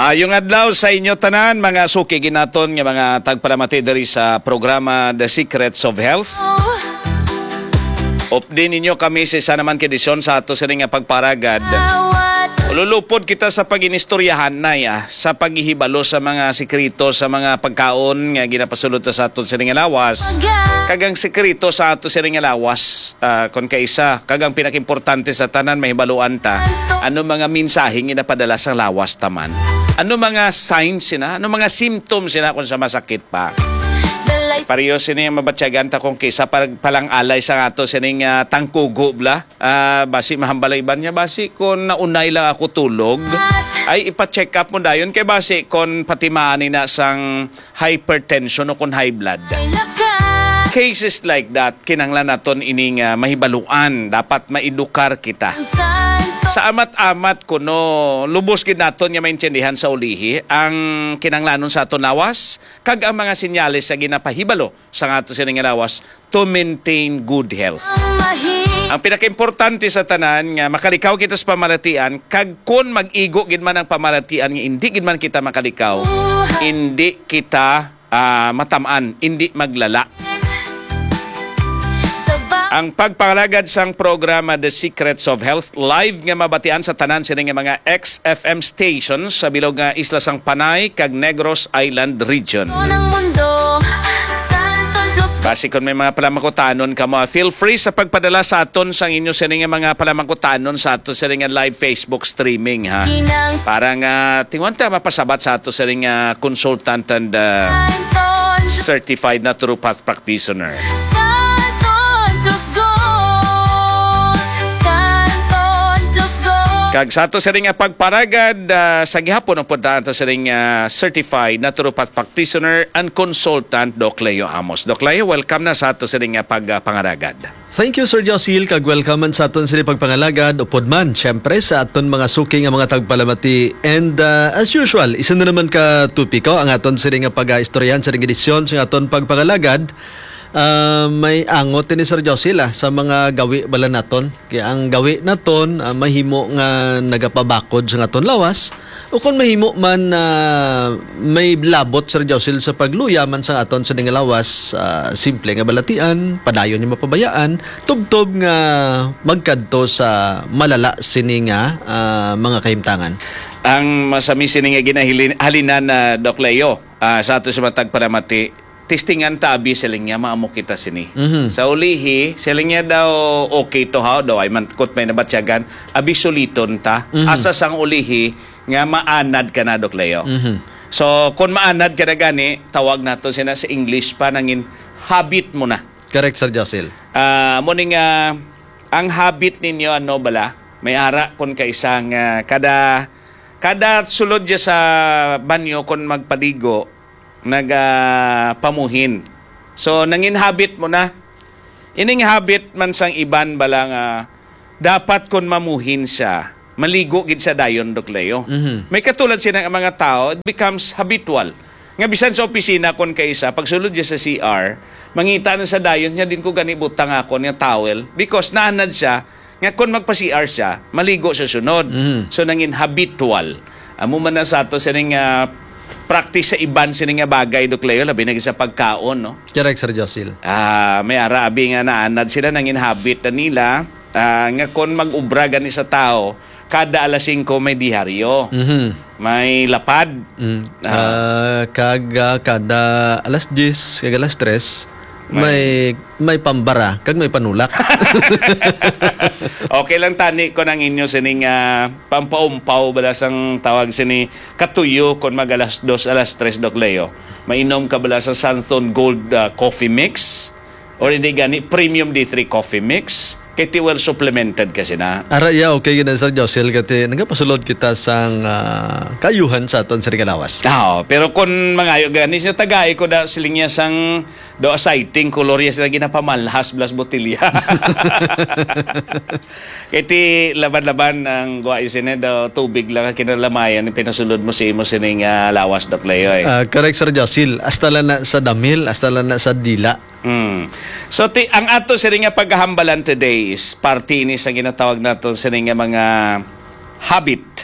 Maayong adlaw sa inyo tanan, mga suki ginaton nga mga tagpalamati diri sa programa The Secrets of Health. Update ninyo kami sa isa naman kedisyon sa ato sa nga pagparagad. Lulupod kita sa paginistoryahan na sa paghihibalo sa mga sikrito sa mga pagkaon nga ginapasulod sa ato sa nga lawas. Kagang sikrito sa ato sa nga lawas kon kaisa kagang pinakimportante sa tanan mahibaluan ta. Ano mga mensaheng ginapadala sa lawas taman? Ano mga signs sina? Ano mga symptoms sina kung sa masakit pa? Pariyo sining mabatyagan ta kung kisa palang alay sa ato sining tangkugo bla. Basi mahambalay ba niya basi kung naunay lang ako tulog ay ipa-check up mo dayon kay basi kung patimaan na sang hypertension o kung high blood. Cases like that kinanglan naton ining mahibaluan, dapat maedukar kita. Sa amat-amat kuno lubos gid naton nga maintindihan sa ulihi ang kinanglanon sa aton lawas kag ang mga senyales sa ginapahibalo sa ato sining lawas to maintain good health. Ang pinakaimportante sa tanan nga makalikaw kita sa pamaratian kag kun mag-igo gid man ang pamaratian nga hindi gid man kita makalikaw, hindi kita matamaan, hindi maglala. Ang pagpangalagad sang programa The Secrets of Health live nga mabatian sa tanan sining mga XFM stations sa bilog nga isla sang Panay kag Negros Island region. Basi kung may mga palamangkutanon ka mo, feel free sa pagpadala sa aton sang inyo sining mga palamangkutanon sa ato sining live Facebook streaming ha. Para nga tingwan ta mapasabat sa ato sining consultant and certified naturopath practitioner. Kag sa ato sa ring pagparagad sa gihapon ang puntaan to sa ring certified naturopath practitioner and consultant Doc Leo Amos. Doc Leo, welcome na sa ato sa ring pagpangaragad. Thank you Sir Josil, kag welcome man sa aton sa pagpangalagad upod man syempre sa aton mga suki nga mga tagpalamati. And as usual, isa na naman ka tupiko ang aton sa ring pag-istoryahan sa ring edisyon sa aton pagpangalagad. May angot ni Sir Josil sa mga gawi bala naton. Kaya ang gawi naton mahimo nga nagapabakod sa aton lawas o kung mahimo man may labot Sir Josil sa pagluya man sa aton sa lawas, simple nga balatian, padayon nga mapabayaan, tubtob nga magkadto sa malala sini nga mga kahimtangan. Ang masami sini nga ginahalinan na Doc Leo sa ato sa matag paramati testingan ta abi siling niya maamo kita sini. Sa ulihi siling niya daw okay to how daw ay man kot may nabatyagan abi suliton ta asa sang ulihi nga maanad ka na Doc Leo. So kung maanad ka na gani tawag nato sina sa English pa nangin habit mo na. Correct Sir Josil. Mo ning ang habit ninyo ano bala may ara kun kaisang kada sulod dia sa banyo kun magpaligo pamuhin. So nangin habit mo na. Ining habit man sang iban bala nga dapat kon mamuhin siya, maligo gid sa dayon Doc Leo. May katulad sina nga mga tao, it becomes habitual. Nga bisan sa opisina kon kaisa pagsulod siya sa CR, mangita na sa dayon niya din ko gani butang ako nga towel because naanad siya nga kon magpa-CR siya, maligo sa sunod. So nangin habitual. Amo man na sa ato sining practice sa iban sining nga bagay Doc Leo labi na sa pagkaon no. Correct Sir Josil. May ara abi nga naanad sila nangin habit na nila nga kon mag-ubra gani sa tao kada alas 5 may diharyo. May lapad. Kada alas 10 kag alas 3 may pambara kag may panulak. Okay lang tani ko nang inyo sining pampaumpaw bala sang tawag sini katuyo kon mag alas 2 alas 3 Doc Leo. Mainom ka bala sa Santhon Gold coffee mix or hindi gani premium D3 coffee mix. Kaya well supplemented kasi na. Araya, okay yun Sir Josil. Kasi nagapasulod kita sang kayuhan sa aton sa Rigalawas. Pero kung mga gani siya tagay ko da siling niya sang do sighting color ya sila ginapamalhas blas botilya. Kaya laban-laban ang guwa isine daw tubig lang kinalamayan pinasulod mo si imo sining lawas Doc Leo. Correct Sir Josil. Hasta lang na sa damil, hasta lang na sa dila. So ang ato sa nga paghahambalan today is party ni sa ginatawag nato sa nga mga habit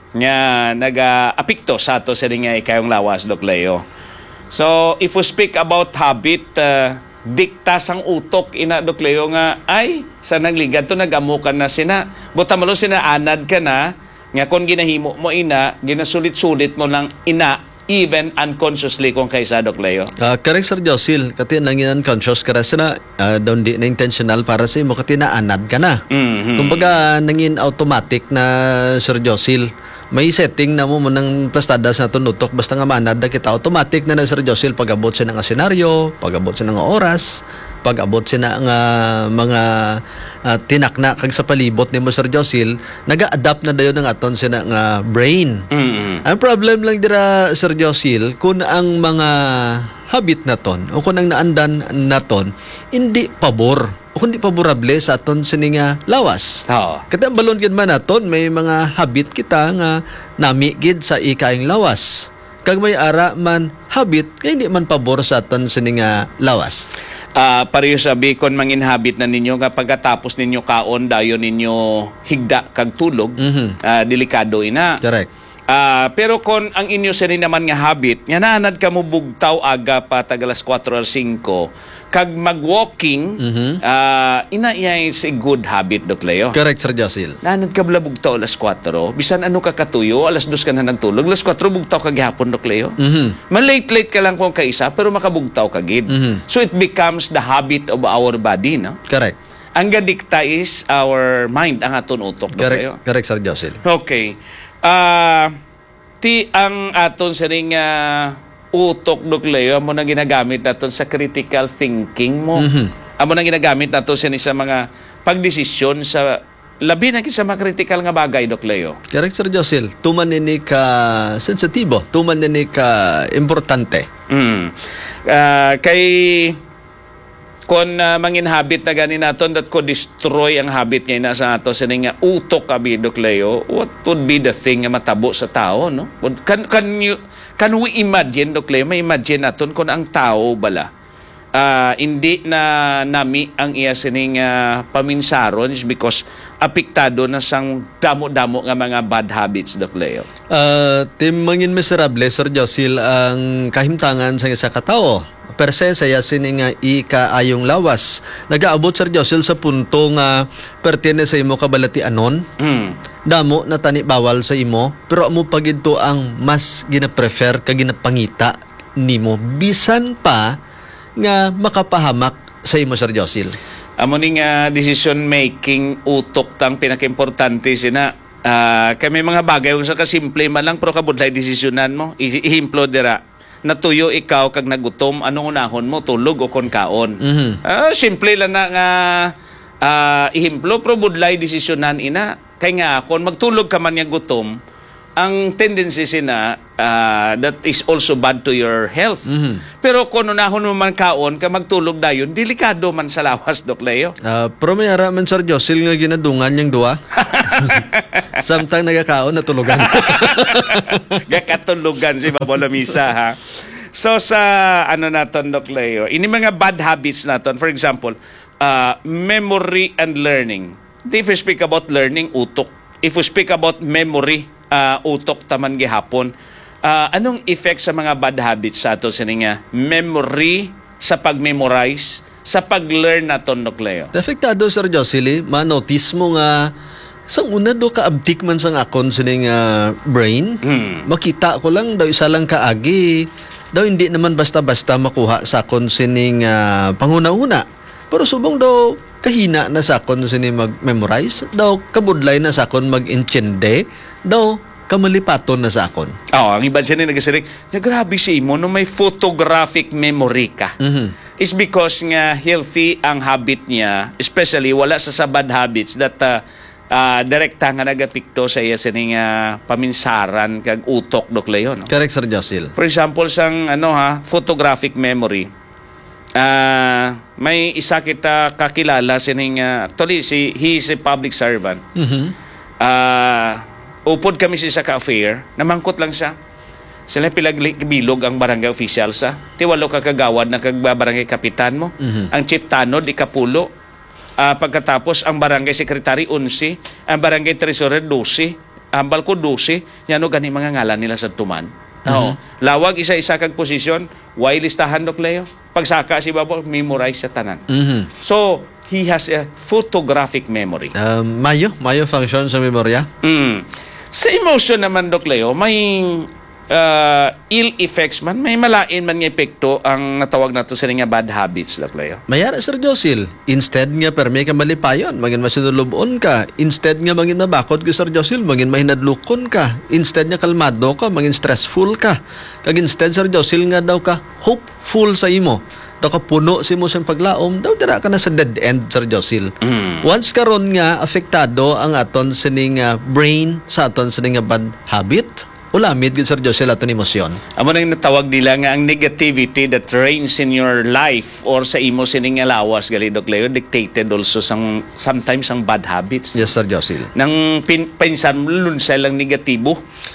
nga naga-apekto sa ato sa nga ikayong lawas, Dok Leo. So, if we speak about habit, diktas ang utok ina, Dok Leo, nga ay sa nagligad to nagamukan na sina. Buta malo sina anad ka na nga kung ginahimo mo ina, ginasulit-sulit mo lang ina even unconsciously kung kaysa, Dok Leo. Correct, Sir Josil. Kati nangin unconscious ka na doon di na intentional para sa imo kati na anad ka na. Kumbaga nangin automatic na, Sir Josil. May setting na mo ng plastadas na tunutok basta nga manad na kita automatic na Sir Josil pag-abot siya ng senaryo, pag-abot siya ng oras, pag-abot siya ng mga tinakna kag sa palibot ni mo, Sir Josil, naga-adapt na dayon ng aton siya ng brain. Ang problem lang dira, Sir Josil, kung ang mga habit na ton o kung ang naandan na ton hindi pabor o kundi paborable sa aton sininga lawas. Kaya ang balon gid man naton may mga habit kita nga nami gid sa ikaing lawas. Kag may ara man habit kay hindi man pabor sa aton sininga lawas. Pareho sabi kon mangin habit na ninyo nga pagkatapos ninyo kaon dayon ninyo higda kag tulog, delikado ina. Correct. Pero kung ang inyo sini naman nga habit, nga nanad ka mo bugtaw aga pa tagalas 4 or 5, kag mag-walking, ina is a good habit, Dok Leo. Correct, Sir Josil. Nanad ka bala bugtaw alas 4, bisan ano ka katuyo, alas 2 ka na nagtulog, alas 4 bugtaw ka gihapon, Dok Leo. Man-late ka lang kung kaisa, pero makabugtaw ka gid. So it becomes the habit of our body, no? Correct. Ang gadikta is our mind, ang aton utok, Dok Leo. Correct, Sir Josil. Okay. Ti ang aton sa ring utok, Dok Leo, amo na ginagamit naton sa critical thinking mo. Amo na ginagamit naton sa mga pagdesisyon sa labi na sa mga critical nga bagay, Dok Leo. Correct, Sir Josil. Tuman nini ka sensitibo, tuman nini ka importante. Kay kung mangin habit na ganin naton that ko destroy ang habit ngayon na sa ato sa nga utok kabi, Dok Leo, what would be the thing nga matabo sa tao, no? Can we imagine, Dok Leo, may imagine naton kung ang tao bala hindi na nami ang iya sining paminsaron is because apektado na sang damo-damo nga mga bad habits, Dok Leo. Tim mangin miserable, Sir Josil, ang kahimtangan sa isa ka tao. Per se, saya sining ikaayong lawas. Nagaabot, Sir Josil, sa punto nga pertene sa imo kabalati anon. Damo na tani bawal sa imo, pero amo pagidto ang mas gina-prefer ka ginapangita nimo bisan pa nga makapahamak sa imo, Sir Josil. Amo ning decision making utok tang pinakaimportante sina kay may mga bagay kung sa kasimple man lang pero kabudlay desisyonan mo ihimplo dira natuyo ikaw kag nagutom anong unahon mo tulog o kon kaon. Simple lang na nga ihimplo pero budlay desisyonan ina kay nga kon magtulog ka man nga gutom ang tendency sina that is also bad to your health. Pero kung unahon mo man kaon ka magtulog dayon delikado man sa lawas, Dok Leo. Pero may ara man, Sir Josil, nga ginadungan yung duwa. Samtang nagakaon natulugan. Gakatulugan si Babola Misa, ha. So sa ano naton, Dok Leo, ini mga bad habits naton, for example, memory and learning. If we speak about learning, utok. If we speak about memory, utok taman gihapon. Anong effect sa mga bad habits sa ato sininga memory sa pag-memorize, sa pag-learn naton, Dok Leo? Depektado, Sir Josil, ma-notice mo nga sang una do kaabtik man sang akon sining brain. Makita ko lang daw isa lang kaagi. Daw hindi naman basta-basta makuha sa akon sining panguna-una. Pero subong daw kahina na sa akon sining mag-memorize, daw kabudlay na sa akon mag-intindi, daw kamalipaton na sa akon. Ang iba siya nagasirik, grabe si Imo no may photographic memory ka. It's because nga healthy ang habit niya, especially wala sa bad habits that direkta nga nagapikto sa iya sining paminsaran kag utok, Dok Leo, no? Correct, Sir Josil. For example, sang photographic memory. May isa kita kakilala sining actually he is a public servant. Upod kami sa ka-affair, namangkot lang siya. Sila pilagbilog ang barangay official sa. Tiwalo ka kagawad na kagbarangay kapitan mo. Ang chief tanod, ikapulo. Pagkatapos, ang barangay secretary, 11. Ang barangay treasurer, 12. hambal ko 12, yan o gani mga ngalan nila sa tuman. Oo. Lawag isa-isa kag posisyon, why listahan Dok Leo? Pagsaka si Babo, memorize sa tanan. So, he has a photographic memory. Mayo function sa memorya. Sa emotion naman, Dok Leo, may ill effects man, may malain man nga epekto ang natawag nato sa nga bad habits, Dok Leo. Mayara, Sir Josil. Instead nga permi ka malipayon, mangin masinulubon ka. Instead nga mangin mabakod ka, Sir Josil, mangin mahinadlukon ka. Instead nga kalmado ka, mangin stressful ka. Kag instead, Sir Josil, nga daw ka hopeful sa imo. Daw ka puno si mo sa paglaom, daw dira ka na sa dead end, Sir Josil. Once karon nga apektado ang aton sining brain sa aton sining bad habit, ulamid gid, Sir Josil, aton emosyon. Amo nang natawag nila nga ang negativity that reigns in your life or sa imo sining nga lawas, gali Dok Leo, dictated also sometimes ang bad habits. Yes, Sir Josil. Nang pinsan mo lunsay lang negatibo.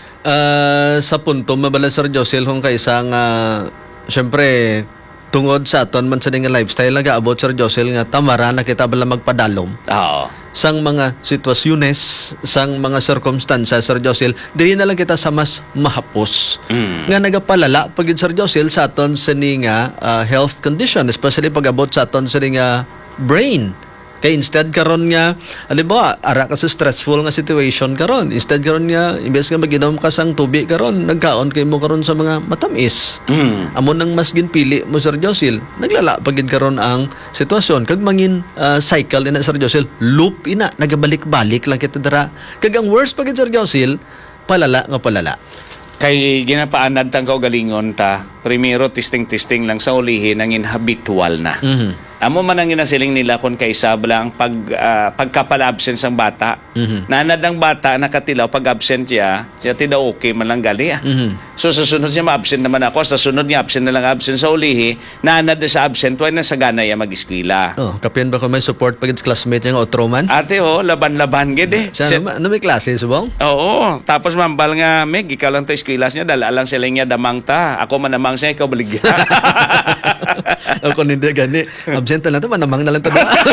Sa punto mabala, Sir Josil, kung kaisa nga syempre tungod sa aton man sa nga lifestyle nagaabot, Sir Josil, nga tamara na kita bala magpadalom. Oo. Sang mga sitwasyones, sang mga circumstances, Sir Josil, dili na lang kita sa mas mahapos. Nga nagapalala pagid, Sir Josil, sa aton sa nga health condition, especially pag-abot sa aton sa nga brain. Kaya instead karon nga, halimbawa, ara ka sa stressful nga situation karon. Instead karon nga, imbes nga maginom ka sang tubig karon, nagkaon kay mo karon sa mga matamis. Amo nang mas ginpili mo, Sir Josil, naglala pagid karon ang sitwasyon. Kag mangin cycle ina, Sir Josil, loop ina, nagabalik-balik lang kita dara. Kag ang worst pagid, Sir Josil, palala nga palala. Kay ginapaanad tang kaugalingon ta, primero testing lang sa ulihin ang habitual na. Amo man ang ginasiling nila kung kaisa bala ang pagkapala-absent sang bata. Nanad ang bata nakatilaw pag-absent siya tidaw okay man lang gali. So sa sunod niya ma-absent naman ako, sa sunod niya absent na lang absent sa ulihi, nanad na sa absent, wala na sa gana ya mag-eskwela. Oh, kapiyan ba ko may support pagid sa classmate niya nga Otroman? Ate laban-laban gid eh. Siya, ano may klase, subong? Oo, tapos mambal nga, Meg, ikaw lang tayo eskwela's niya, dala lang sila niya damang ta. Ako manamang siya, ikaw baligya. Ako hindi gani. Absent na lang ito, manamang na lang ito.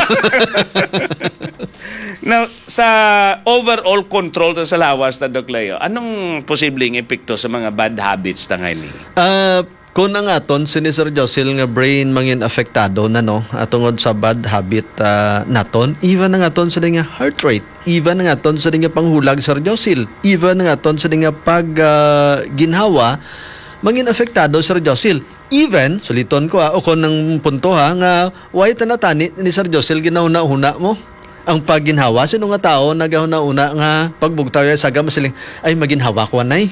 Now, sa overall control sa lawas na, Dok Leo, anong posibleng epekto sa mga bad habits na ngayon? Kung ang aton, sini Sir Josil, nga brain mangin apektado na, no, atungod sa bad habit naton, even ang aton sa nga heart rate, even ang aton sa nga panghulag, Sir Josil, even ang aton sa nga ginhawa, mangin apektado, Sir Josil. Even, suliton ko o kung ng punto nga, why tanatani ni Sir Josil ginauna-una mo? Ang pagginhawa, sino nga tao nagahuna-una nga pagbugtaw ya saga masiling, ay maginhawa ko anay.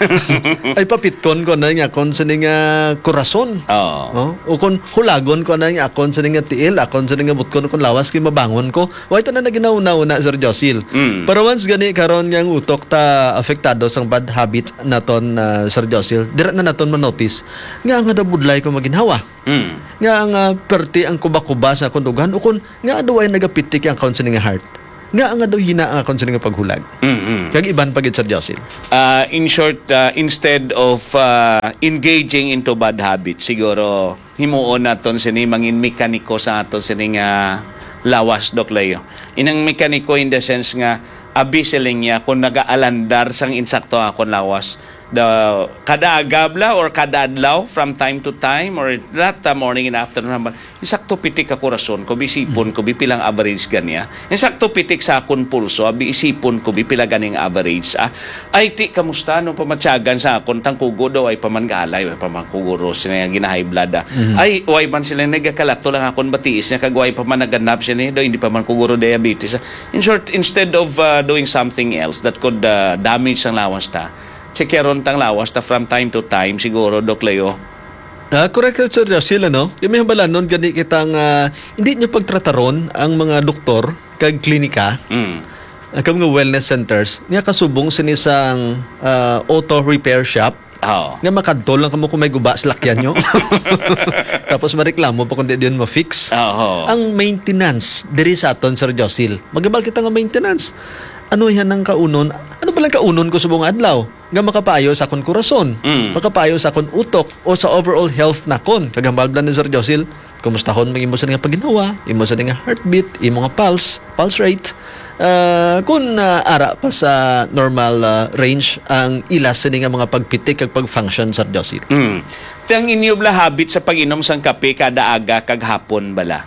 Ay papitkon ko na nga akon sa nga kurason. Oo. O kung hulagon ko na nga akon sa nga tiil, akon sa nga butkon kung lawas kay mabangon ko. Why ta na naginauna-una, Sir Josil. Pero once gani karon nga utok ta apektado sang bad habit naton, Sir Josil, dira na naton manotice nga daw budlay ko maginhawa. Nga ang perti ang kuba-kuba sa kundugan o kung nga daw ay nagapitik ang account sa nga heart. Nga ang daw hina ang account sa nga paghulag. Kag iban pagid, Sir Josil. In short, instead of engaging into bad habits, siguro himuon naton sini mangin mekaniko sa aton sini nga lawas, Dok Leo. Inang mekaniko in the sense nga abisiling niya kung nagaalandar sang insakto akon lawas. Kada agabla or kada adlaw from time to time or not morning and afternoon naman, insakto pitik ako rason ko, bisipon ko, bipilang average ganya. Insakto pitik sa akon pulso, isipon ko, bipila ganing average. Ay, ti, kamusta? No, pamatyagan sa akon, tangkugo daw ay pamangalay, ay pamangkuguro, sila nga ginahay blood. Ay, way man sila nagakalato lang akon batiis niya, kagway pamanaganap siya niya, daw hindi pamangkuguro diabetes. In short, instead of doing something else that could damage ang lawas ta, chekeron tang lawas ta from time to time, siguro, Dok Leo. Correct, Sir Josil, no? Yung may hambalan nun, gani kitang hindi nyo pagtrataron ang mga doktor kag klinika, kag mga wellness centers, nga kasubong sinisang auto repair shop, nga makadtol lang kamo kung may guba sa lakyan nyo. Tapos mareklamo pa kung di yun ma-fix. Ang maintenance, diri sa aton, Sir Josil. Magabal kita nga maintenance. Ano yan ang kaunon? Ano ba lang kaunon ko sa buong adlaw? Nga makapayo sa akong kurason, makapayo sa akong utok, o sa overall health na kon. Kagambal ni Sir Josil, kumusta kon mag-imo sa nga paginawa, imo sa nga heartbeat, imo nga pulse rate, kung ara pa sa normal range ang ilas sa nga mga pagpitik kag pag-function, Sir Josil. Tang inyo bala habit sa pag-inom sang kape kada aga kag hapon bala.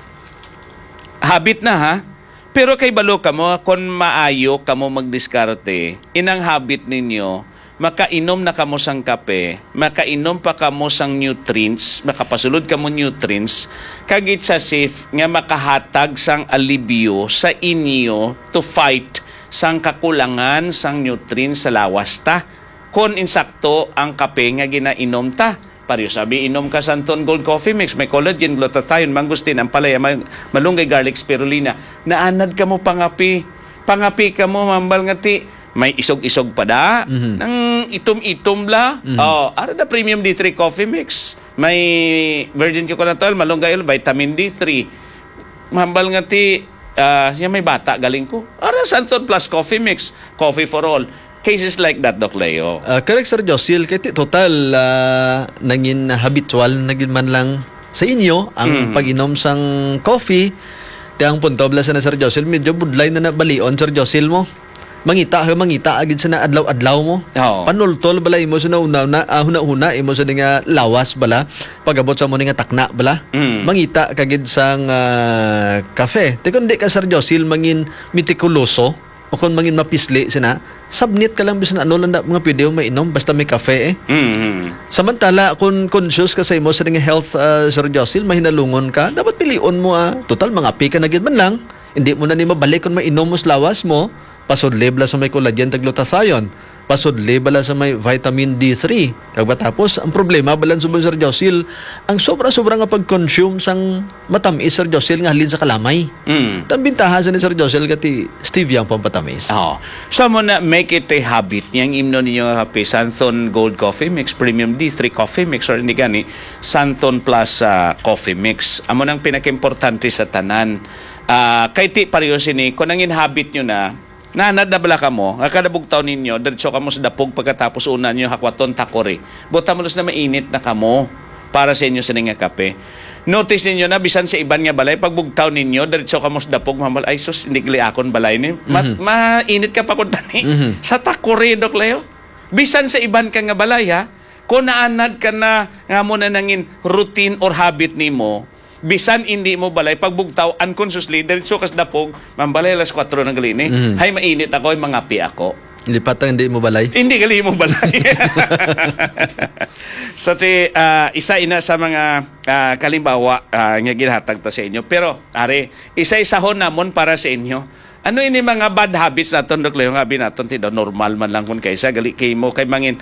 Habit na ha? Pero kay balo kamo, kung maayo kamo magdiskarte, inang habit ninyo, makainom na kamo sang kape, makainom pa kamo sang nutrients, makapasulod kamo nutrients, kagit sa safe nga makahatag sang alibyo sa inyo to fight sang kakulangan sang nutrients sa lawas ta. Kung insakto ang kape nga ginainom ta. Pareho sabi, inom ka Santon Gold Coffee Mix, may collagen, glutathione, mangustin, ampalaya, malunggay, garlic, spirulina. Naanad ka mo pangapi. Pangapi ka mo, mambal nga ti. May isog-isog pa da. Nang itom-itom la. Ara na Premium D3 Coffee Mix. May virgin coconut oil, malunggay oil, vitamin D3. Mambal nga ti, siya may bata, galing ko. Ara Santon Plus Coffee Mix. Coffee for all. Cases like that, Doc Leo. Correct, Sir Josil. Kaya total, naging habitual, naging man lang sa inyo ang pag-inom sang coffee. Kaya ang punto, bala sa na, Sir Josil, medyo budlay na nabalion, Sir Josil mo. Mangita agad sa na adlaw-adlaw mo. Panultol bala imo sa huna-huna imo sa nga lawas bala. Pagabot sa mo nga takna bala. Mangita kagid sang kafe. Te kun di ka, Sir Josil, mangin mitikuloso o kung mangin mapisli sina, submit ka lang bisan ano lang mga pwede mo mainom basta may kafe Samantala, kung conscious ka sa imo sa nga health, Sir Josil, mahinalungon ka, dapat pilion mo total mga pi ka na gid man lang. Hindi mo na ni mabalik kung mainom mo sa lawas mo. Pasudli bala sa may collagen tag glutathione. Pasudli bala sa may vitamin D3. Kag batapos ang problema balan subon, Sir Josil, ang sobra-sobra nga pag-consume sang matamis, Sir Josil, nga halin sa kalamay. Tambintaha sa ni Sir Josil kati stevia ang pampatamis. So mo na make it a habit niyang imno ninyo kape Santon Gold Coffee Mix, Premium D3 Coffee Mix, or hindi gani Santon Plus Coffee Mix. Amo nang pinaka-importante sa tanan. Kay ti pareho sini kung ang inhabit nyo nanad na bala ka mo, kadabugtaw ninyo, diretso ka mo sa dapog pagkatapos una nyo hakwaton takore. Buta mo na mainit na kamo para sa inyo sa nga kape. Notice ninyo na, bisan sa iban nga balay, pagbugtaw ninyo, diretso ka mo sa dapog, mamal, ay sus, hindi akon balay ni. Mainit ka pa kung tani. Sa takore, Doc Leo. Bisan sa iban ka nga balay, ha? Kung naanad ka na, nga mo na nangin routine or habit ni mo, bisan hindi mo balay, pagbugtaw, unconsciously, diretso ka sa dapog, mambalay alas 4 ng galini, hay mainit ako, mangapi ako. Lipat ang hindi mo balay? Hindi gali mo balay. So, isa ina sa mga kalimbawa nga ginhatag ta sa inyo. Pero, isa-isahon namon para sa inyo. Ano ini mga bad habits naton, Dok Leo, nga binaton ti normal man lang kung kaysa gali kay mo kay mangin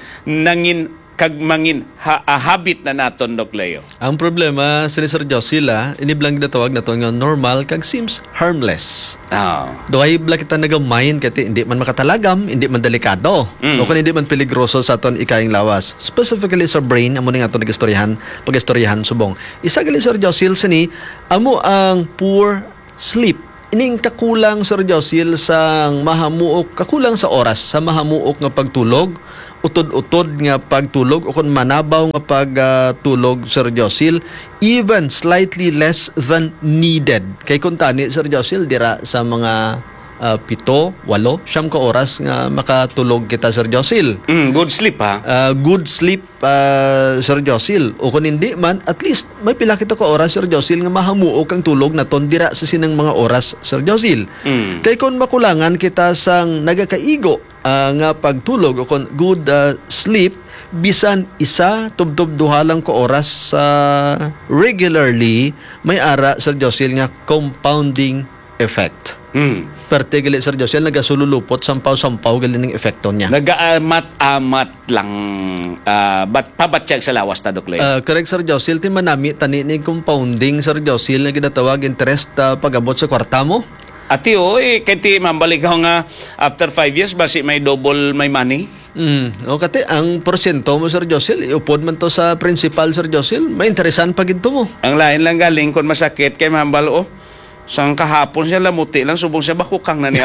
habit na naton, Dok Leo. Ang problema sa Sir Josil, iniblang ginatawag na to nga normal kag seems harmless. Duhay bla kita nagamayin kati hindi man makatalagam, hindi man delikado. O kung hindi man peligroso sa aton ikaing lawas. Specifically sa brain, amo nga aton pag-istoryahan subong. Isa gali, Sir Josil, sini amo ang poor sleep. Ining kakulang, Sir Josil, sa mahamuok, kakulang sa oras sa mahamuok nga pagtulog, utod-utod nga pagtulog o kung manabaw nga pagtulog, Sir Josil, even slightly less than needed. Kay kung tani, Sir Josil, dira sa mga 7, 8, 9 ka oras nga makatulog kita, Sir Josil. Good sleep, ha? Good sleep, Sir Josil. O kung hindi man, at least may pila kita ka oras, Sir Josil, nga mahamuok ang tulog na ton dira sa sinang mga oras, Sir Josil. Kay kung makulangan kita sang nagakaigo nga pagtulog o kung good sleep, bisan isa tubtob duha lang ko oras regularly, may ara, Sir Josil, nga compounding effect. Particularly, Sir Josil, nagasululupot sampaw-sampaw galing ng epekto niya. Nagaamat-amat lang pabatsyag sa lawas na, Dok Leo. Correct, Sir Josil. Manami tani ni compounding, Sir Josil, na ginatawag interest pag-abot sa kwarta mo. Ati kaya mambalik ako nga after 5 years, basi may double may money? O kati, ang porsyento mo, Sir Josil, iupod man to sa principal, Sir Josil, may interesan pag ito mo. Ang lain lang galing kung masakit kay mambal, sang kahapon siya lamuti lang, subong siya bakukang na niya.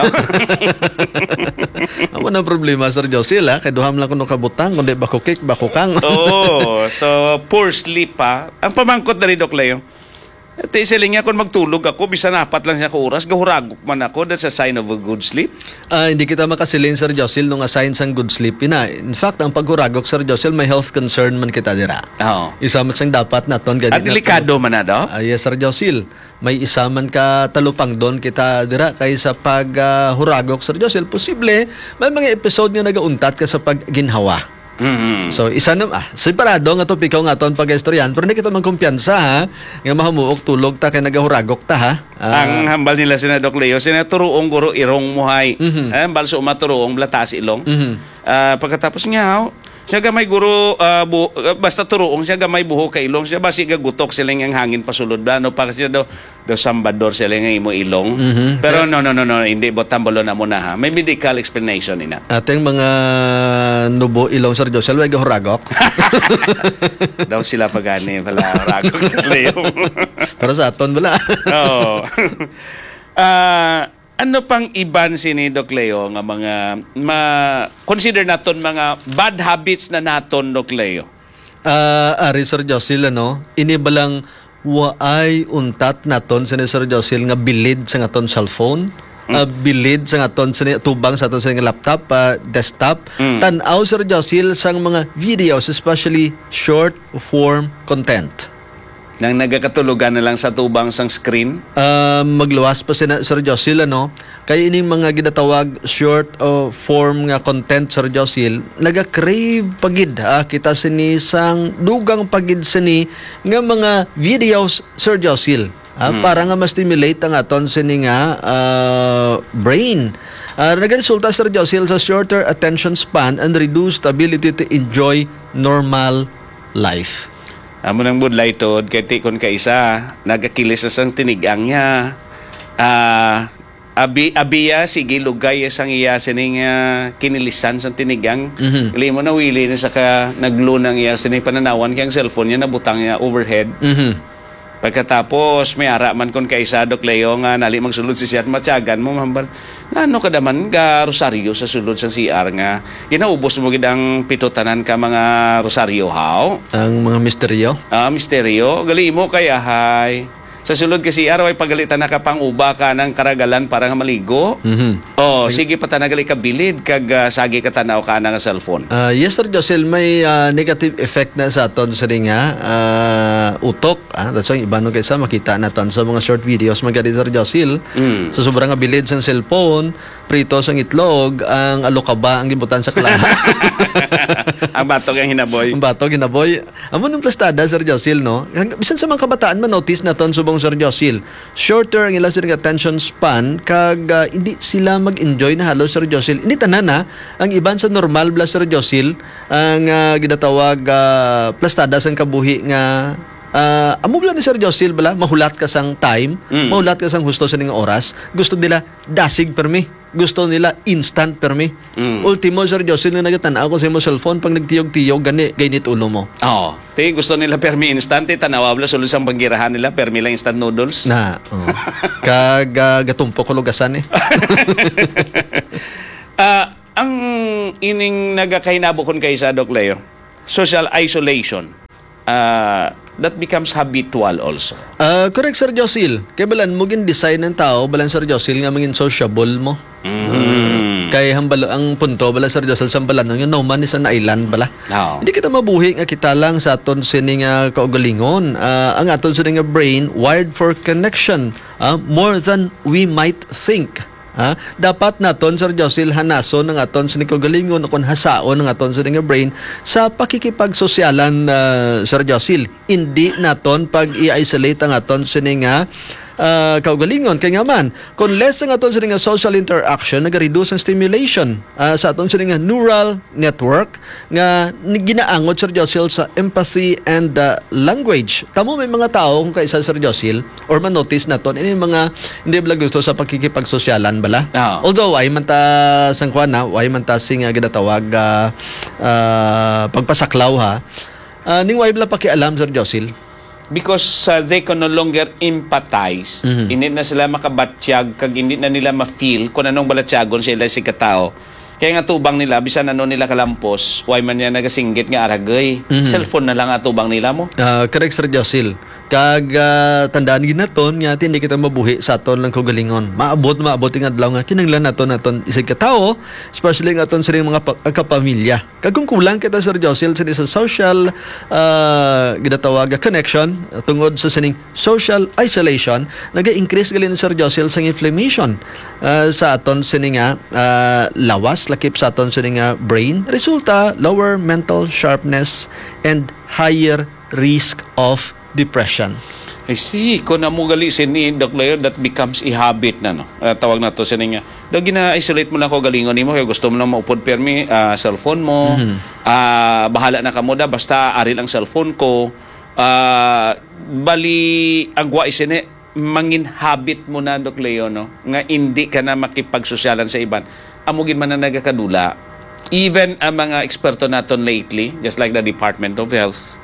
Amo na problema, Sir Josil, kay duham lang kuno kabutang, kundi bakukik, bakukang. So poor sleep, Ang pamangkot na rin, Dok Leo, At isiling nga kung magtulog ako, bisan apat lang siya ko oras, gahuragok man ako, that's a sign of a good sleep. Hindi kita makasilin, Sir Josil, nung assign sang good sleep. In fact, ang paghuragok, Sir Josil, may health concern man kita dira. Oo. Isa man sang dapat naton At delikado man na daw. Yes, Sir Josil. May isa man ka talupang doon kita dira kaysa paghuragok, Sir Josil. Posible, may mga episode nga nagauntat ka sa pagginhawa. Mhm. So, isa na, separado nga topikaw nga ton pag-istoryan, pero hindi kita magkumpiyansa, ha? Nga mahamuok tulog ta kay nagahuragok ta, ha? Ang hambal nila sina Doc Leo, sinaturuong guro irong muhay. Hambal so maturuong blatas ilong. Pagkatapos nga, siya gamay guro, basta turuong siya gamay buho ka ilong. Siya basi gagutok sila ng hangin pasulod. Ano pa kasi daw sambador sila ng imo ilong. Pero no, hindi. Botambolo na muna ha. May medical explanation ina. Ating mga nubo ilong, Sir Josel, way gahuragok. Daw sila pagani pala ragok Leo. Pero sa aton wala. Oo. Ano pang iban sini Doc Leo nga mga consider naton mga bad habits na naton Doc Leo? Ari Sir Josil, inibalang waay untat naton sa Sir Josil nga bilid sa aton cellphone. Bilid sa aton sa tubang sa aton sa laptop, desktop. Tanaw Sir Josil sang mga videos, especially short form content. Nang nagakatulugan na lang sa tubang sang screen? Magluwas pa si Sir Josil, kaya ining mga ginatawag short form nga content, Sir Josil, naga-crave pagid, kita sini sang dugang pagid sini nga mga videos, Sir Josil. Para nga ma-stimulate ang aton sini nga brain. Nagaresulta, Sir Josil, sa shorter attention span and reduced ability to enjoy normal life. Amo nang budlay tod kay tikon ka isa nagakilis na sang tinigang niya. Abiya sige lugay sang iya sining kinilisan sang tinigang. Gali mo na wili na sa ka naglunang iya sining pananawan kay ang cellphone niya nabutang niya overhead. Pagkatapos may ara man kon kaysa Doc Leo nga nali magsulod si siya at matyagan mo mahambal. Ano ka daman ka rosaryo sa sulod sa CR nga ginaubos mo gid ang pitotanan ka mga rosaryo haw. Ang mga misteryo? Misteryo. Gali mo kaya hay. Sa sulod kasi araw ay pagalitan na ka pang uba ka ng karagalan para nga maligo. Sige pa tanagali ka bilid kag sagi ka tanaw ka na nga cellphone. Yes, Sir Josil, may negative effect na sa aton sa nga utok. That's why iba no kaysa makita naton sa mga short videos magadi Sir Josil. Sa sobrang abilid sa cellphone, prito sang itlog, ang alokaba ang gibutan sa klana. Ang batog ang hinaboy. Ang batog hinaboy. Amo nung plastada, Sir Josil, bisan sa mga kabataan man notice naton subong Sir Josil, shorter ang ilang attention span kag hindi sila mag-enjoy na halos, Sir Josil. Hindi tanan ang iban sa normal bla, Sir Josil, ang ginatawag plastada sang kabuhi nga amo bala ni Sir Josil bala mahulat ka sang time, mahulat ka sang husto sa ning oras. Gusto nila dasig permi. Gusto nila instant permi. Ultimo, Sir Josil, na nagatanaw ko sa mo cellphone pag nagtiyog-tiyog ganit ulo mo. Gusto nila permi instant, tanawa bala sulod sang banggirahan nila permi lang instant noodles. Kag gatumpo ko lugasan Ang ining nagakahinabukon kay sa Doc Leo, social isolation. That becomes habitual also. Correct, Sir Josil. Kaya balan mo design ng tao, balan, Sir Josil, nga maging sociable mo. Kaya ang punto, bala, Sir Josil, sa balan, yung no man is an island, bala. Hindi kita mabuhi nga kita lang sa aton sining kaugalingon. Ang aton sining brain, wired for connection, more than we might think. Dapat naton, Sir Josil, hanason ng aton sa nikagalingon o kung hasaon ng aton sa brain sa pakikipagsosyalan, Sir Josil. Hindi naton pag i-isolate ang aton sa kaugalingon. Kaya nga man, kung less ang aton sa social interaction, nag-reduce ang stimulation sa aton sa neural network nga ginaangot, Sir Josil, sa empathy and language. Tamo may mga tao kung kaisa, Sir Josil, or man-notice naton, ini mga hindi bala gusto sa pakikipagsosyalan bala. Although, ay man ta sangkwan ay man ta sing ginatawag pagpasaklaw ning way bala pakialam, Sir Josil. Because they can no longer empathize. Hindi na sila makabatsyag kag hindi na nila ma-feel kung anong balatyagon sila si katao. Kaya nga tubang nila, bisan ano nila kalampos, why man yan nagasinggit nga aragay. Cellphone na lang atubang nila mo. Correct, Sir Josil. tandaan ginaton nga hindi kita mabuhi sa aton lang kaugalingon. Maabot ang adlaw nga kinahanglan naton isig katao, especially ng aton sining mga kapamilya. Kag kung kulang kita Sir Josel sa social ginatawag connection tungod sa sining social isolation, naga-increase gali ni Sir Josel sa inflammation sa aton sining lawas lakip sa aton sining brain. Resulta lower mental sharpness and higher risk of depression. I see. Kung na mo gali ni Doc Leo, that becomes a habit na, no? Tawag na to sa niya. Daw gina-isolate mo lang ko galingon mo, kaya gusto mo lang maupod permi, cellphone mo, bahala na ka mo da, basta ari lang cellphone ko. Bali, ang gwa isini, mangin habit mo na, Doc Leo, no? Nga hindi ka na makipagsosyalan sa iban. Amugin man na nagakadula. Even ang mga eksperto naton lately, just like the Department of Health,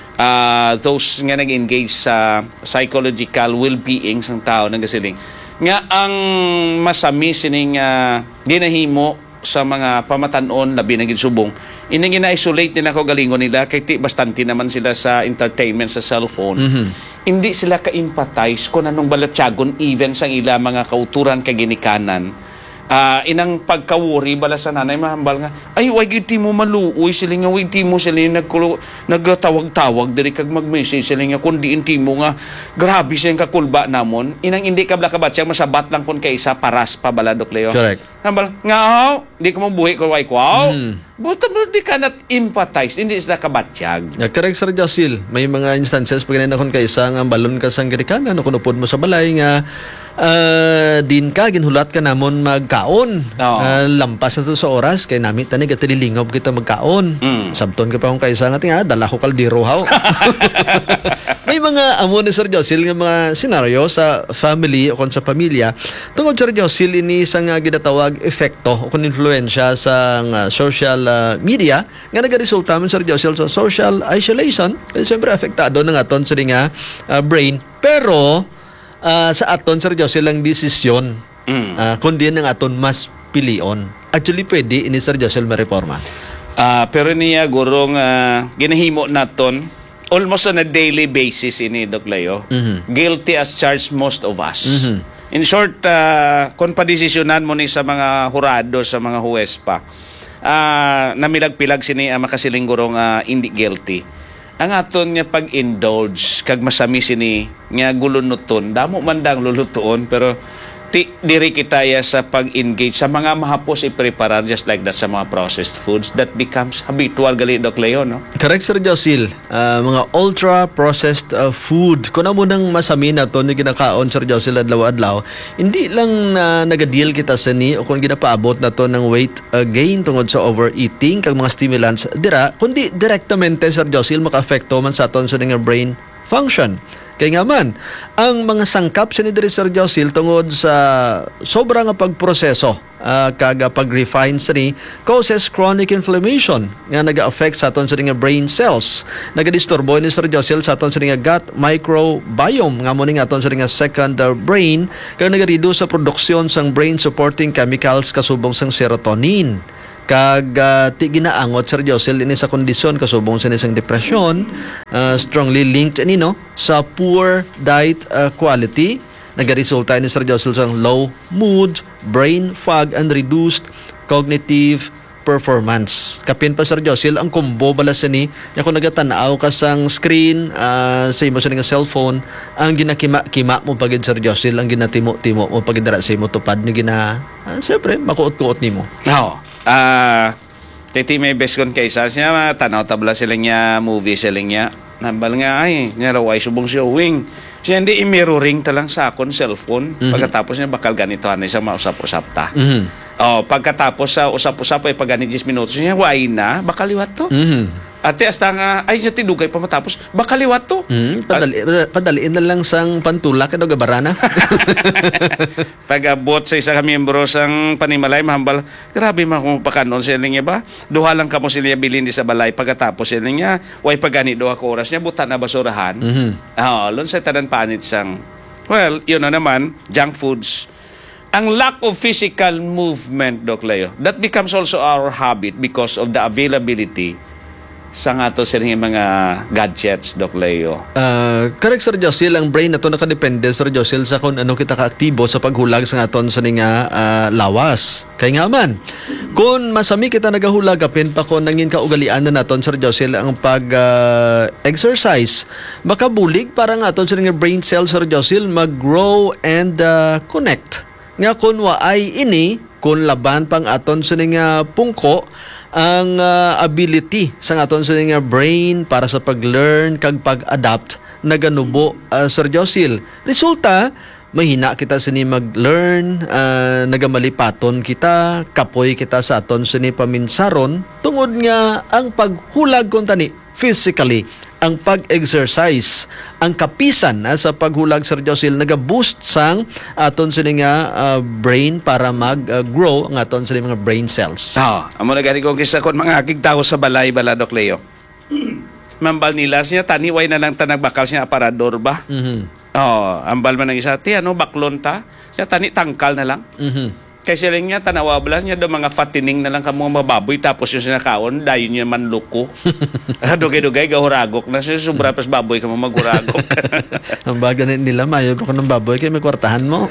those nga nag-engage sa psychological well-being sang tao ng gasiling nga ang masami sining ginahimo sa mga pamatanon labi na ginsubong ini gina-isolate nila ko galingon nila kay ti bastante naman sila sa entertainment sa cellphone. Hindi sila ka-empathize kung anong balatyagon even sang ila mga kauturan kaginikanan. Inang pagkawuri bala sa nanay mahambal nga ay wag iti mo maluoy sila nga wag iti mo sila nagtawag-tawag diri kag mag-message sila nga kundi inti mo nga grabe siya kakulba namon inang hindi ka blakabat siya masabat lang kun kay isa paras pa bala Doc Leo. Correct. Hambal nga di ko mabuhi ko wai ko buta mo di ka not empathize hindi sila kabatyag. Correct Sir Josel. May mga instances pag nakon kay isa nga balon ka sang girikanan kung upod mo sa balay nga din ka ginhulat ka namon magkaon. Lampas na to sa oras kay nami tani gatililingob kita magkaon. Sabton ka pa kung kaysa nga tinga dala ko kaldero haw. May mga amo ni Sir Josel nga mga senaryo sa family o sa pamilya tungod Sir Josel ini sang ginatawag epekto o kun influensya sa social media nga nagaresulta man Sir Josel sa social isolation kasi siyempre apektado ng aton sa nga brain pero sa aton Sir Josel lang desisyon kundi ng aton mas pilion. Actually pwede ini Sir Josel mareforma. Pero niya gurong ginahimo naton almost on a daily basis ini Doc Leo. Guilty as charged most of us. In short, kung padesisyonan mo ni sa mga hurado, sa mga huwes pa, namilag-pilag sini makasiling gurong hindi guilty. Ang aton nga pag-indulge kag masami sini nga gulunuton damo man dang lulutuon pero diri kita sa pag-engage sa mga mahapos i-prepare just like that sa mga processed foods that becomes habitual gali Doc Leo, no? Correct Sir Josel. Mga ultra processed food kuno mo nang masami nato ni ginakaon Sir Josel adlaw-adlaw hindi lang nagadeal kita sa ni o kung ginapaabot nato ng weight gain tungod sa overeating kag mga stimulants dira kundi direktamente Sir Josel maka-apekto man sa aton sa nga brain function. Kaya nga man, ang mga sangkap sa ni Sir Josel tungod sa sobrang pagproseso kaga pag-refine sa ni causes chronic inflammation nga naga-affect sa aton sa nga brain cells. Nagadisturbo ni Sir Josel sa aton sa nga gut microbiome nga mo ni aton sa nga second brain kaya nagareduce sa produksyon sang brain supporting chemicals kasubong sang serotonin. Kag ti ginaangot Sir Josel ini sa kondisyon kasubong sa isang depression strongly linked no sa poor diet quality nagaresulta ni Sir Josel sa low mood, brain fog and reduced cognitive performance. Kapin pa Sir Josel ang combo bala sa ni kung nagatanaw ka sang screen sa imo sa nga cellphone ang ginakima-kima mo pagid Sir Josel ang ginatimo-timo mo pagid dara sa imo tupad ni gina syempre makuot-kuot nimo. Titi may best kon kaysa siya tanaw tabla sila niya movie sila niya nambal nga ay niya raw ay subong siya wing siya hindi i-mirroring talang sa akon cellphone pagkatapos niya bakal ganito ano isang mausap-usap ta pagkatapos sa usap-usap ay pag ganit 10 minutos niya why na bakal liwat to ate hasta nga ay siya tidugay pa matapos bakal liwat to padaliin na lang sang pantulak kada gabarana pag-abot sa isa ka miyembro sang panimalay mahambal grabe man kung pakanon sila niya ba duha lang kamo sila bilin di sa balay pagkatapos sila niya way pagani duha ka oras niya buta na basurahan lon sa tanan panit sang well yun na naman junk foods ang lack of physical movement Doc Leo that becomes also our habit because of the availability sa nga to sining mga gadgets, Doc Leo. Correct, Sir Josil. Ang brain na to nakadepende, Sir Josil, sa kung ano kita kaaktibo sa paghulag sa aton sa nga lawas. Kaya nga man, kung masami kita nagahulag, apin pa kung nangin kaugalian na naton, Sir Josil, ang pag-exercise, makabulig para nga aton sa nga brain cells, Sir Josil, mag-grow and connect. Nga kung waay ini, kung laban pang aton sa nga pungko, ang ability sa aton sa nga brain para sa pag-learn kag pag-adapt naganubo, Sir Josil. Resulta, mahina kita sini mag-learn, nagamalipaton kita, kapoy kita sa aton sini paminsaron, tungod nga ang paghulag kon tani physically, ang pag-exercise, ang kapisan sa paghulag, Sir Josil, naga-boost sang aton sini nga brain para mag-grow ang aton sini mga brain cells. Amo na gani kong kisa kon mga akig tao sa balay bala, Doc Leo. Mambal nila siya taniway na lang tanag bakal siya aparador ba? Ambal man ng isa, ano baklon ta? Siya tani tangkal na lang. Kaya sila niya, tanawablas niya, do mga fatining na lang kamo mababoy, tapos yung sinakaon, dayon niya man luko. Dugay-dugay, gahuragok na siya, sobra pas baboy ka mo maghuragok. Ang baga nila, mayo pa ko ng baboy, kaya may kwartahan mo.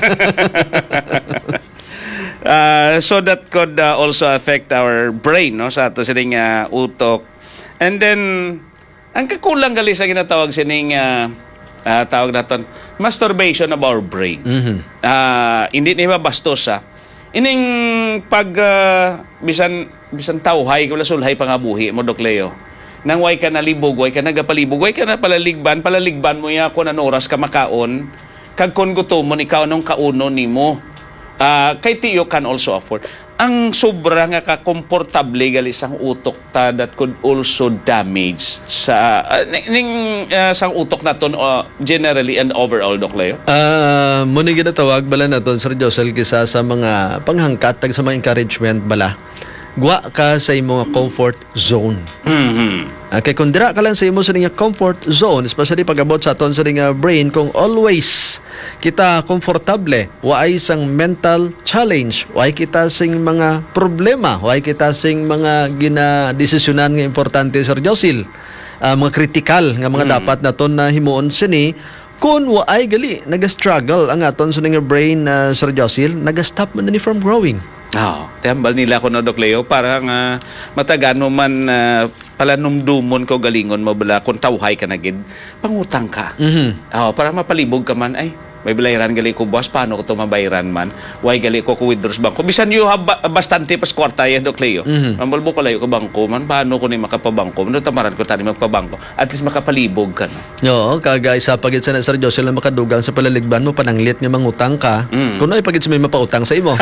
So that could also affect our brain, no? Sa ato sining utok. And then, ang kakulang gali sa ginatawag sining tawag naton masturbation of our brain. Hindi niya bastos ining pag bisan tawhay wala sulhay pangabuhi mo, Doc Leo, nang way ka nalibog, way ka nagapalibog, way ka na palaligban mo ya kung anong oras ka makaon kag kun gutomon ikaw nung kauno nimo. Kay tiyo can also afford ang sobra nga ka-komportable gali sang utok ta that could also damage sa sang utok naton generally and overall, Doc Leo. Muna ginatawag bala naton, Sir Josel, kisa sa mga panghangkat tag sa mga encouragement bala. Gwa ka sa imong comfort zone. Kaya kung dira ka lang sa imo sa nga comfort zone, especially pag-abot sa aton sa nga brain, kung always kita komportable, waay sang mental challenge, waay kita sing mga problema, waay kita sing mga ginadesisyonan nga importante, Sir Josil, mga critical nga mga dapat naton na himuon sini, kung waay gali nag-struggle ang aton sa nga brain, Sir Josil, nag-stop man ni from growing. Tembal nila ko, no, Doc Leo, parang matagano man pala numdumon ko galingon mo bala kung tawhay ka na gid, pangutang ka. Para mapalibog ka man, ay may bayaran gali ko, boss, paano ko ito mabayaran man? Why gali ko withdraws bangko? Bisan you have bastante pas kwarta yan, Doc Leo. Mambalbo ko layo ka bangko man, paano ko ni makapabangko? Ano tamaran ko tani magpabangko? At least makapalibog ka, no? Oo, kaga isa pagit sa Sir Josel na makadugang sa palaligban mo, pananglit nga mangutang ka, kung ay pagit sa may mapautang sa imo.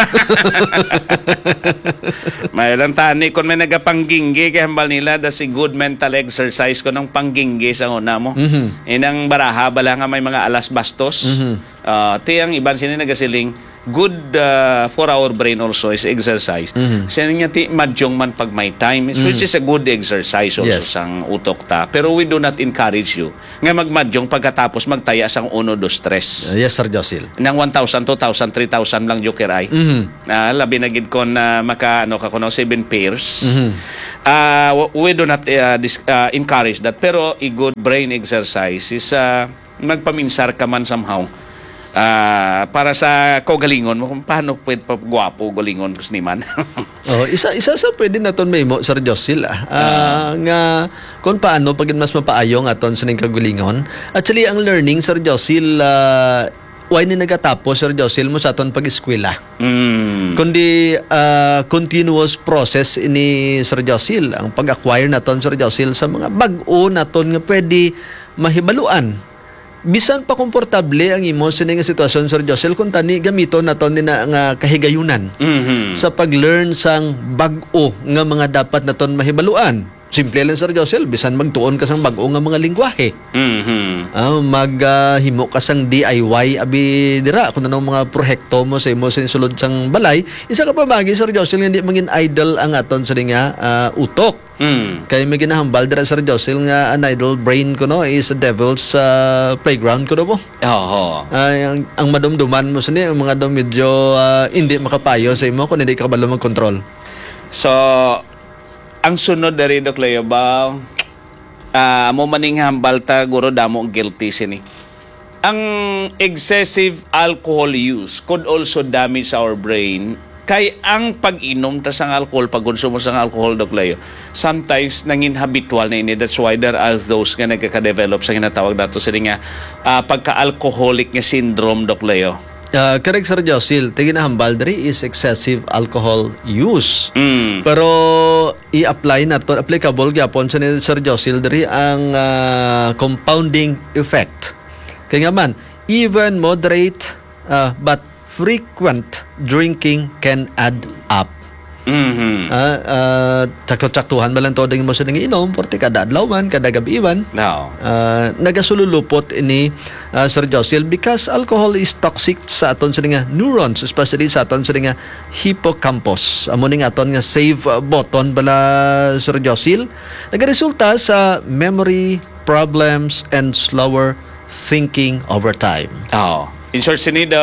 May lang tani, kung may nagapangginggi, kaya hambal nila, da si good mental exercise ko ng pangginggi sa una mo. Inang baraha, bala nga may mga alas bastos. Tiyang iban sini nagasiling good for our brain also is exercise. Sini nga ti madyong man pag may time, which is a good exercise also sang utok ta. Pero we do not encourage you nga magmadyong pagkatapos magtaya sang 1, 2, 3. Yes, Sir Josil. Nang 1,000, 2,000, 3,000 lang joker ay. Labi na gid kon maka ano ka kuno 7 pairs. We do not encourage that, pero a good brain exercise is magpaminsar ka man somehow. Para sa kaugalingon mo kung paano pwede pa gwapo galingon kus ni man. isa sa pwede naton may mo, Sir Josil, nga kung paano pag mas mapaayo nga aton sa ning kagalingon. Actually ang learning, Sir Josil, why ni nagatapos, Sir Josil, mo sa aton pag-eskwela. Kundi continuous process ini, Sir Josil, ang pag-acquire naton, Sir Josil, sa mga bag-o naton nga pwede mahibaluan. Bisan pa komportable ang imo sa nga sitwasyon, Sir Josel, kung tani gamiton naton ni na nga kahigayunan sa pag-learn sang bag-o nga mga dapat naton mahibaluan. Simple lang, Sir Josel, bisan magtuon ka sang bag-o nga mga lingwahe. Maghimo ka sang DIY abi dira kung anong mga proyekto mo sa imo sa sulod sang balay. Isa ka pa bagi, Sir Josel, hindi mangin idle ang aton sa nga utok. Kaya may ginahambal dira, Sir Josel, nga an idle brain ko, no, is a devil's playground ko, no mo. Ang madumduman mo sa niya, ang mga medyo hindi makapayo sa imo kung hindi ka kabalo mag-control. So ang sunod dari Dok Leo ba, mo maning hambal ta guro damo guilty sini. Ang excessive alcohol use could also damage our brain. Kay ang pag-inom ta sang alcohol, pag-konsumo sang alcohol, Dok Leo, sometimes nangin habitual na ini. That's why there are those nga nagkaka-develop sa ginatawag nato sa nga pagka-alcoholic nga syndrome, Dok Leo. Correct, Sir Josil. Tingin na hambal diri is excessive alcohol use. Pero i-apply na to, applicable gyapon sa ni Sir Josil diri ang compounding effect. Kaya nga man, even moderate but frequent drinking can add up. Tsakto-tsaktuhan ba lang to mo sa inom, porque kada adlaw man, kada gabi man. No. Nagasululupot ini Sir Josil, because alcohol is toxic sa aton sa nga neurons, especially sa aton sa nga hippocampus. Amo ning aton nga save button bala, Sir Josil, nagaresulta sa memory problems and slower thinking over time. In short, sinido,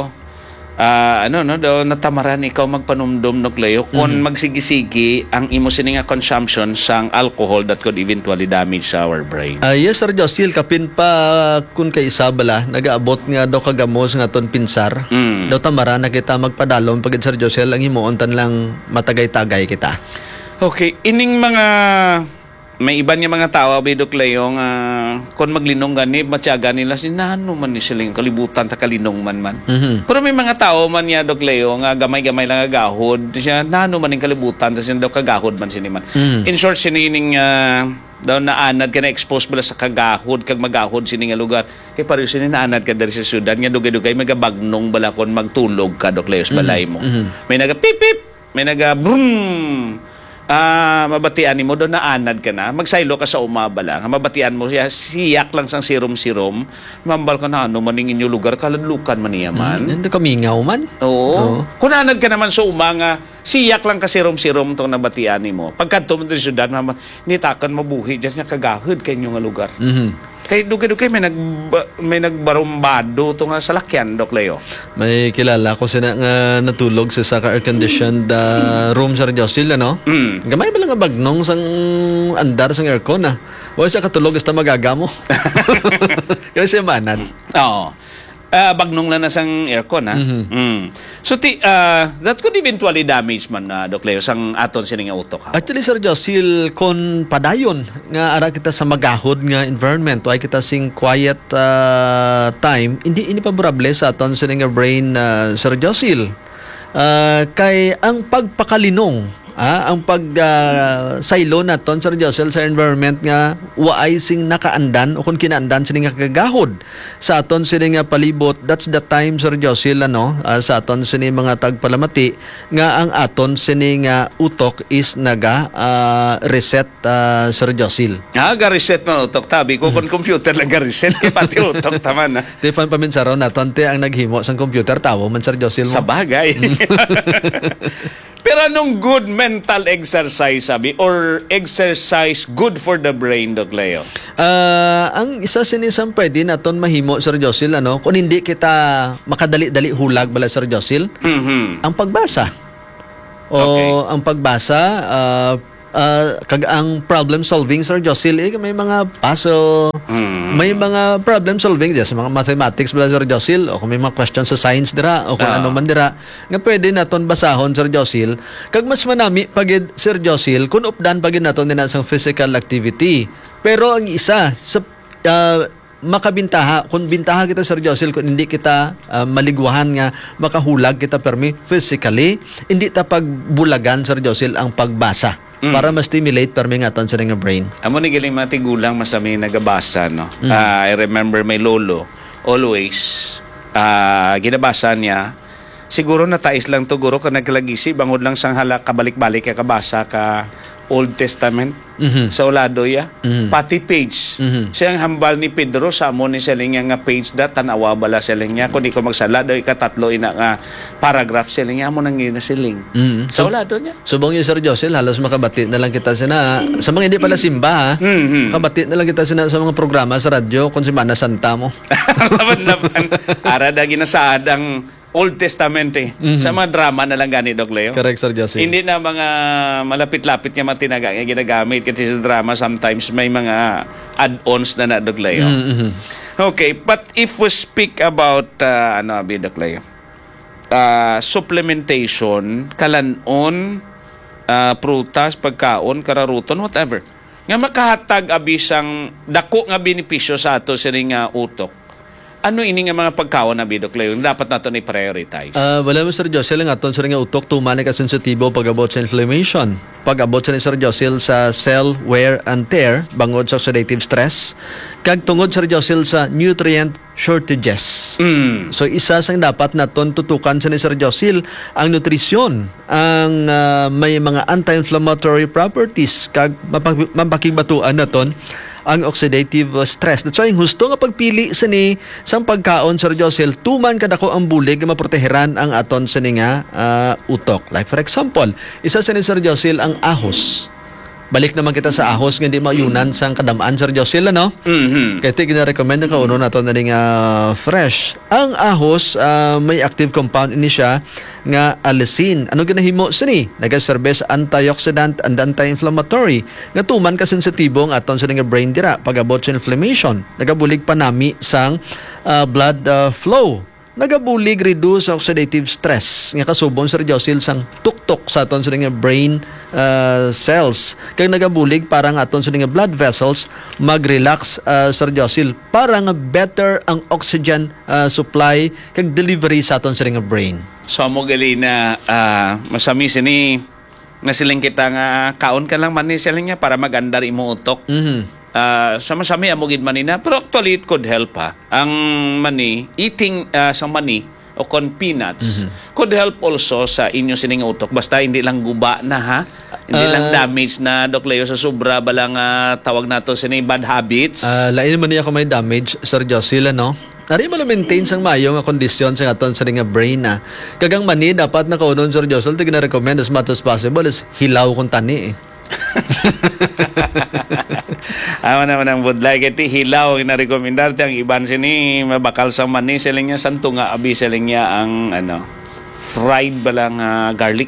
natamaran ikaw magpanumdum, Dok Leo, kung magsigi-sigi ang imo sini nga consumption sang alcohol that could eventually damage our brain. Yes, Sir Josil, kapin pa kun kay isa bala, nagaabot nga daw kagamos nga ton pinsar. Daw tamara na kita magpadalom pagid, Sir Josil, ang himuon tan lang matagay-tagay kita. Okay, ining mga may iban nga mga tao, Dok Leo, kung maglinong gani, matyaga nila, sinano man ni silang kalibutan, kalinong man. Pero may mga tao man niya, Dok Leo, nga gamay-gamay lang agahod, siya, nano man yung kalibutan, tapos daw kagahod man siniman. In short, sinining daw naanad ka na expose bala sa kagahod, kag magahod sining nga lugar. Kaya pareho sinin naanad ka dari sa syudad, nga dugay-dugay, magabagnong bala kung magtulog ka, Dok Leo, sa balay mo. May naga-pip-pip, may naga-brum. Mabatian mo doon na anad ka na, magsaylo ka sa umaba lang, mabatian mo siyak lang sang sirom-sirom, mambal ka na, maning inyo lugar, kaladlukan man niya man. Hindi ka mingaw man. Oo. Kung anad ka naman sa umanga, siyak lang ka sirom-sirom itong nabatian mo. Pagkanto mo din syudad, nitakan mabuhi, dyan niya kagahid kayo nga lugar. Kay dugay-dugay may nagbarumbado to nga salakyan, Dok Leo. May kilala ko sina nga natulog sa air-conditioned room, Sir Josil, ano? Gamay ba lang nga bagnong sang andar sang aircon, Wala siya katulog hasta magagamo. Kasi siya manad. Oo. Bagnong lang na sang aircon, So, that could eventually damage man, Dok Leo, sang aton sining nga utok. Actually, Sir Josil, kon padayon nga ara kita sa magahod nga environment, ay kita sing quiet time, hindi paborable sa aton sining nga brain, Sir Josil. Kay ang pagpakalinong, ang saylo naton, Sir Josil, sa environment nga waay sing nakaandan o kung kinaandan sini nga kagahod sa aton sini nga palibot, that's the time, Sir Josil, sa aton sini mga tagpalamati nga ang aton sini nga utok is naga reset, Sir Josil. Ga-reset man utok, tabi ko kung computer lang ga-reset, kaya pati utok taman. Di pa paminsaro naton te ang naghimo sang computer, tawo man, Sir Josil mo. Sa bagay. Pero anong good mental exercise, sabi? Or exercise good for the brain, Dok Leo? Ang isa sinisang pwede naton mahimo, Sir Josil, kung hindi kita makadali-dali hulag bala, Sir Josil, ang pagbasa. O ang pagbasa, kag ang problem solving, Sir Josil, may mga puzzle, may mga problem solving sa mga mathematics bala, Sir Josil, o kung may mga questions sa science dira, o kung ano man dira, nga pwede naton basahon, Sir Josil. Kag mas manami pagid, Sir Josil, kung updan pagid naton din sa physical activity. Pero ang isa sa makabintaha, kung bintaha kita, Sir Josil, kung hindi kita maligwahan nga makahulag kita permi physically, hindi ta pagbulagan, Sir Josil, ang pagbasa. Para ma-stimulate permi nga aton sa nga brain. Amo ni galing mga tigulang masami nagabasa, no? I remember my lolo always ginabasa niya. Siguro natais lang to, guro, ka nagkalagisi bangod lang sang hala kabalik-balik ka kabasa ka Old Testament sa ulado ya. Pati page. Siyang hambal ni Pedro sa amo ni siling nga page da tanawa bala siling niya. Kung di ko magsala daw ikatatlo ina nga paragraph siling niya amo nang ginasiling. Sa ulado niya. Subong yung Sir Josil, halos makabati na lang kita sina sa mga hindi pala simba, makabati na lang kita sina sa mga programa sa radyo kung Semana Santa mo. Laban-laban. Ara da ginasaad ang Old Testament eh. Sa mga drama na lang gani, Doc Leo. Correct, Sir Josie. Hindi na mga malapit-lapit nga matinaga nga ginagamit kasi sa drama sometimes may mga add-ons na Doc Leo. Okay, but if we speak about Doc Leo, supplementation, kalanon, prutas, pagkaon, kararuton, whatever. Nga makahatag abisang dako nga benepisyo sa ato sa nga utok. Ano ini nga mga pagkaon na Doc Leo dapat nato ni prioritize? Wala mo, Sir Josil, ang aton sa nga utok, tumani ka sensitibo pag-abot sa inflammation. Pag-abot sa ni Sir Josil sa cell wear and tear, bangod sa oxidative stress, kag tungod, Sir Josil, sa nutrient shortages. So, isa sang dapat naton tutukan sa ni Sir Josil, ang nutrisyon, ang may mga anti-inflammatory properties, kag mapakigbatuan naton ang oxidative stress. That's why husto nga pagpili sa ni sang pagkaon, Sir Josil, tuman kadako ang bulig nga maproteheran ang aton sa ni nga utok. Like for example, isa sa ni Sir Josil ang ahos. Balik naman kita sa ahos nga di mayunan sang kadamaan, Sir Josil, ano? Kaya ito gina-recommend na kauno nato na rin fresh. Ang ahos, may active compound ini siya nga allicin. Ano ginahimo sa ni? Nagaserbe sa antioxidant and anti-inflammatory. Nga tuman ka sensitibo ang aton sa nga brain dira pag-abot sa inflammation. Nagabulig pa nami sang blood flow. Nagabulig reduce oxidative stress nga kasubon, Sir Josil, sang tuktok sa aton sa nga brain cells. Kaya nagabulig parang aton sa nga blood vessels mag-relax, Sir Josil, para nga better ang oxygen supply kag delivery sa aton sa nga brain. So mo gali na masami sini nga siling kita nga kaon ka lang man ni siling niya para magandar imo utok. Sama-sami amugid manina, pero actually it could help ha. Ang mani, eating sa mani o con peanuts could help also sa inyo sining utok. Basta hindi lang guba na ha. Hindi lang damage na, Doc Leo, sa sobra balang tawag nato sining bad habits. Lain man niya kung may damage, Sir Josil, no? Nari mo na maintain sang mayo nga kondisyon sa aton sa nga brain na. Kagang mani, dapat na kaunon, Sir Josil, ito gina-recommend as much as possible is hilaw kung tani eh. Awan naman ang budlay kiti hilaw ang narekomendar ang iban sini mabakal sa mani siling niya santo nga abi siling niya ang fried balang garlic.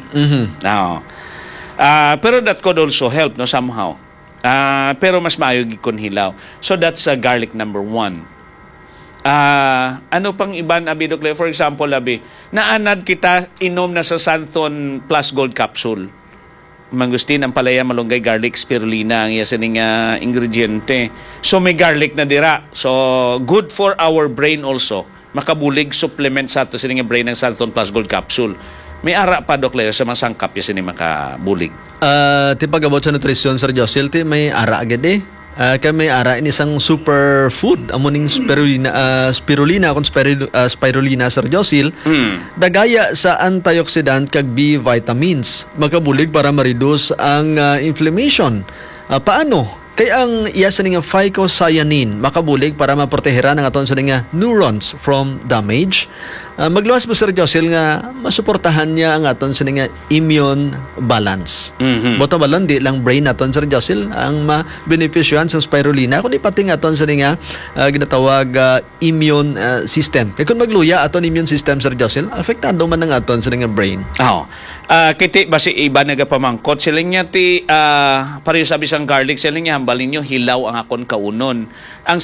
Pero that could also help no somehow. Pero mas maayo gid hilaw. So that's garlic number 1. Ano pang iban abi Doc Leo? For example abi, naanad kita inom na sa Santon Plus Gold Capsule. Mangustin, ang palaya, malunggay, garlic, spirulina ang iya sining ingrediente. So may garlic na dira. So good for our brain also. Makabulig supplement sa ato sining brain ng Santon Plus Gold Capsule. May ara pa, Doc Leo, sa masangkap yung sining makabulig. Ti pag-abot sa nutrisyon, Sir Josil, ti may ara agad eh. Kaya may ara in isang superfood amuning spirulina kung spirulina, Sir Josil, dagaya sa antioxidant kag B vitamins makabulig para ma-reduce ang inflammation. Paano? Kaya ang iya sa nga phycocyanin makabulig para maproteheran ang aton sa nga neurons from damage. Magluwas mo, Sir Josil, nga masuportahan niya ang aton sa nga immune balance. Boto balon di lang brain aton, Sir Josil, ang ma-beneficyohan sa spirulina kundi pati nga aton sa nga ginatawag immune system. Kaya kung magluya aton immune system, Sir Josil, apektado man ang aton sa nga brain. Kiti basi iba nagapamangkot siling niya ti pareho sabi sang garlic siling niya hambalin niyo hilaw ang akon kaunon. Ang